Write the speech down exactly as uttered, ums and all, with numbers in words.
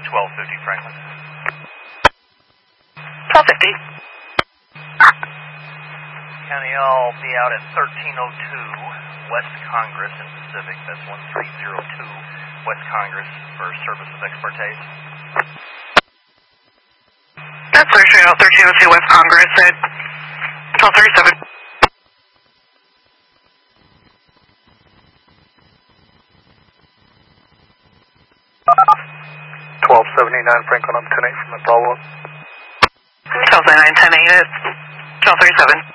twelve fifty Franklin. twelve fifty. County, I'll be out at thirteen oh two West Congress in Pacific. That's one three zero two West Congress for service of exportase. That's X-ray out thirteen oh two West Congress at twelve thirty-seven. twelve seventy-nine Franklin, I'm ten eight from the follow-up. twelve seventy-nine, ten eight at twelve thirty-seven.